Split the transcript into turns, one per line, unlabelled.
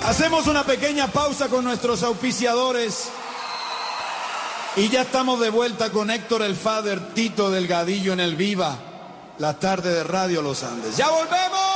Hacemos una pequeña pausa con nuestros auspiciadores y ya estamos de vuelta con Héctor el Father Tito Delgadillo en el Viva, la tarde de Radio Los Andes. ¡Ya volvemos!